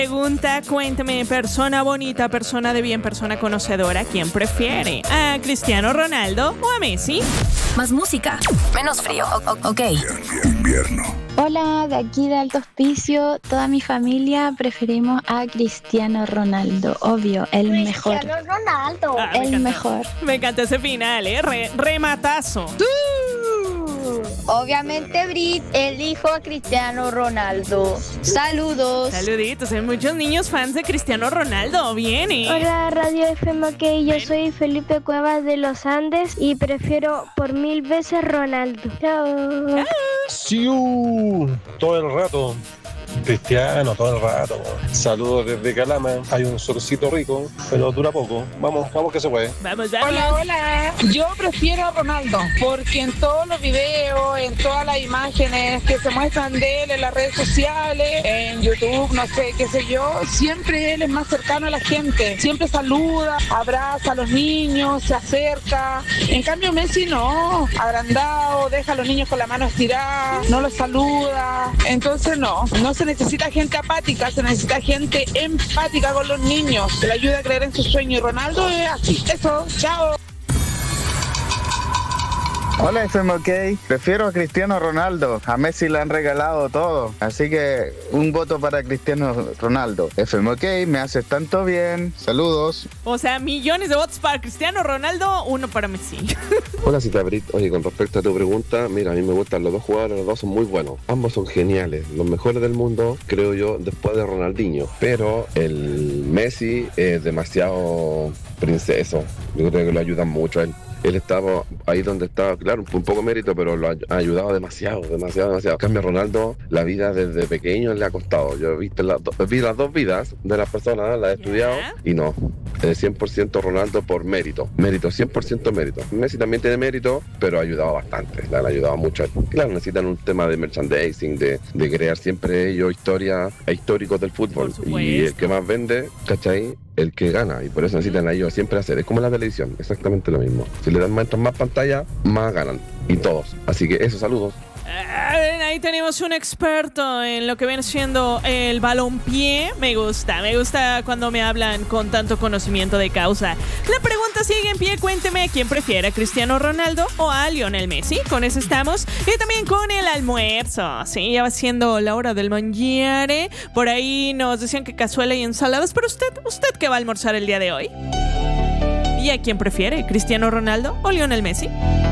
Pregunta, cuénteme, persona bonita, persona de bien, persona conocedora, ¿quién prefiere? ¿A Cristiano Ronaldo o a Messi? Más música, menos frío, ok. Invierno. Hola, de aquí de Alto Hospicio, toda mi familia preferimos a Cristiano Ronaldo, obvio, el mejor. Cristiano Ronaldo. El mejor. Me encantó ese final, rematazo. Obviamente Brit elijo a Cristiano Ronaldo. Saludos. Saluditos, hay muchos niños fans de Cristiano Ronaldo, viene. Hola Radio FM, ok, yo soy Felipe Cuevas de los Andes y prefiero por 1000 veces Ronaldo. Chao. Sí, todo el rato. Cristiano, todo el rato. Saludos desde Calama. Hay un solcito rico, pero dura poco. Vamos que se puede. Vamos. Hola. Yo prefiero a Ronaldo porque en todos los videos, en todas las imágenes que se muestran de él en las redes sociales, en YouTube, no sé, qué sé yo, siempre él es más cercano a la gente. Siempre saluda, abraza a los niños, se acerca. En cambio Messi no, agrandado, deja a los niños con la mano estirada, no los saluda. Entonces no se necesita gente apática, se necesita gente empática con los niños, que le ayude a creer en sus sueños. Y Ronaldo es así. Eso, chao. Hola FMK, prefiero a Cristiano Ronaldo, a Messi le han regalado todo, así que un voto para Cristiano Ronaldo. FMK, me haces tanto bien, saludos. O sea, millones de votos para Cristiano Ronaldo, uno para Messi. Hola Cita Brit, oye, con respecto a tu pregunta, mira, a mí me gustan los dos jugadores, los dos son muy buenos, ambos son geniales, los mejores del mundo, creo yo, después de Ronaldinho, pero el Messi es demasiado princeso, yo creo que lo ayudan mucho a él. Él estaba ahí donde estaba, claro, un poco mérito, pero lo ha ayudado demasiado. En cambio, a Ronaldo, la vida desde pequeño le ha costado. Yo vi las dos vidas de las personas, las he estudiado, y no. 100% Ronaldo por mérito. Mérito, 100% mérito. Messi también tiene mérito, pero ha ayudado bastante. Le han ayudado mucho. Claro, necesitan un tema de merchandising, de crear siempre ellos historias históricos del fútbol. Y el que más vende, ¿cachai? El que gana, y por eso necesitan a ellos siempre hacer. Es como la televisión, exactamente lo mismo. Si le dan más pantalla, más ganan. Y todos. Así que eso, saludos. Ahí tenemos un experto en lo que viene siendo el balompié. Me gusta cuando me hablan con tanto conocimiento de causa. La pregunta sigue en pie, cuénteme, ¿quién prefiere, a Cristiano Ronaldo o a Lionel Messi? Con eso estamos. Y también con el almuerzo. Sí, ya va siendo la hora del mangiare. Por ahí nos decían que cazuela y ensaladas, pero usted ¿qué va a almorzar el día de hoy? ¿Y a quién prefiere, Cristiano Ronaldo o Lionel Messi?